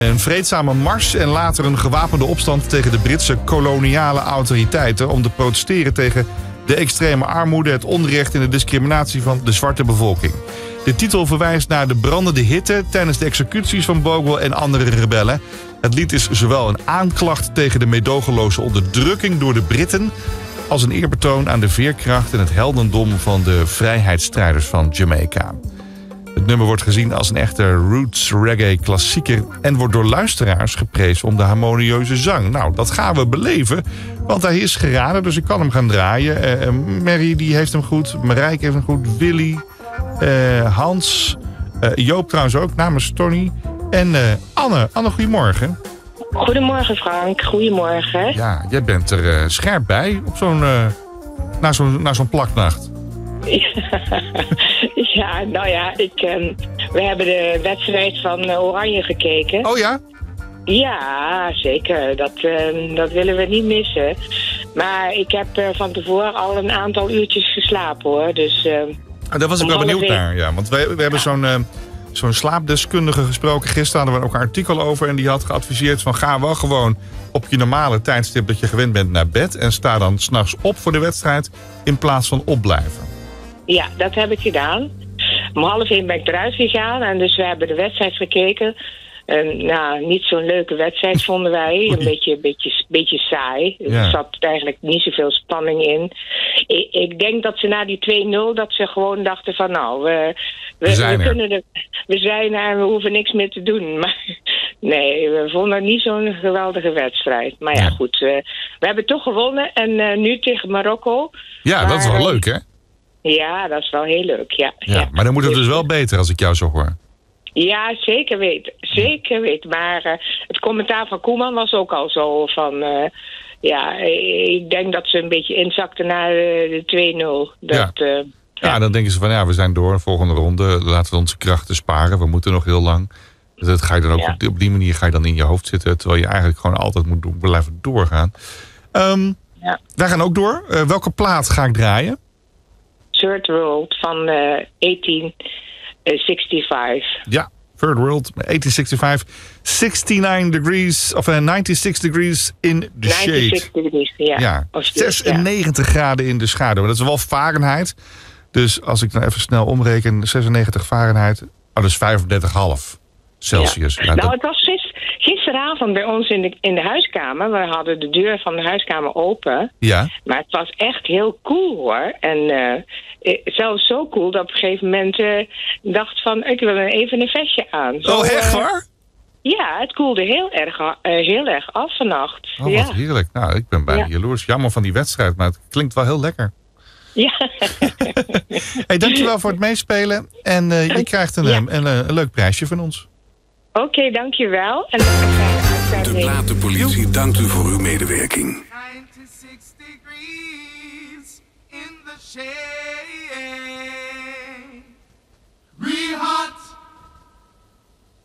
Een vreedzame mars en later een gewapende opstand tegen de Britse koloniale autoriteiten om te protesteren tegen de extreme armoede, het onrecht en de discriminatie van de zwarte bevolking. De titel verwijst naar de brandende hitte tijdens de executies van Bogle en andere rebellen. Het lied is zowel een aanklacht tegen de meedogenloze onderdrukking door de Britten als een eerbetoon aan de veerkracht en het heldendom van de vrijheidsstrijders van Jamaica. Het nummer wordt gezien als een echte roots reggae klassieker en wordt door luisteraars geprezen om de harmonieuze zang. Nou, dat gaan we beleven, want hij is geraden, dus ik kan hem gaan draaien. Mary die heeft hem goed, Marijke heeft hem goed, Willy, Hans, Joop trouwens ook, namens Tony. En Anne. Anne, goedemorgen. Goedemorgen Frank, goedemorgen. Ja, jij bent er scherp bij op na zo'n plaknacht. Ja, nou ja, we hebben de wedstrijd van Oranje gekeken. Oh ja? Ja, zeker. Dat willen we niet missen. Maar ik heb van tevoren al een aantal uurtjes geslapen hoor. Dus, daar was ik wel benieuwd naar, ja. Want we hebben zo'n slaapdeskundige gesproken. Gisteren hadden we ook een artikel over. En die had geadviseerd van ga wel gewoon op je normale tijdstip dat je gewend bent naar bed. En sta dan 's nachts op voor de wedstrijd in plaats van opblijven. Ja, dat heb ik gedaan. Om 12:30 ben ik eruit gegaan. En dus we hebben de wedstrijd gekeken. Nou, niet zo'n leuke wedstrijd vonden wij. Een beetje saai. Ja. Er zat eigenlijk niet zoveel spanning in. Ik denk dat ze na die 2-0... dat ze gewoon dachten van nou... We zijn er en we hoeven niks meer te doen. Maar nee, we vonden het niet zo'n geweldige wedstrijd. Maar ja, goed. We hebben toch gewonnen. En nu tegen Marokko. Ja, dat is wel leuk, hè? Ja, dat is wel heel leuk, ja. Maar dan moet het dus wel beter als ik jou zo hoor. Ja, zeker weten. Zeker weten. Maar het commentaar van Koeman was ook al zo van... ik denk dat ze een beetje inzakten naar de 2-0. Dan denken ze van we zijn door. Volgende ronde, laten we onze krachten sparen. We moeten nog heel lang. Dus dat ga je dan ook op die manier ga je dan in je hoofd zitten. Terwijl je eigenlijk gewoon altijd moet blijven doorgaan. Wij gaan ook door. Welke plaat ga ik draaien? Third World van 1865. Ja, Third World, 1865. 96 degrees in the shade. 96 degrees, ja. 96 graden in de schaduw. Dat is wel Fahrenheit. Dus als ik dan even snel omreken, 96 Fahrenheit. Dat is 35,5 Celsius. Ja. Nou, het was gisteravond bij ons in de huiskamer. We hadden de deur van de huiskamer open. Ja. Maar het was echt heel cool hoor. En zelfs zo cool dat op een gegeven moment dacht van... ik wil even een vestje aan. Zo, echt waar? Ja, het koelde heel erg af vannacht. Oh, wat heerlijk. Nou, ik ben bijna jaloers. Jammer van die wedstrijd, maar het klinkt wel heel lekker. Ja. Hey, dankjewel voor het meespelen. En je krijgt een leuk prijsje van ons. Oké, dankjewel. En de platenpolitie dankt u voor uw medewerking. 96 degrees in the shade.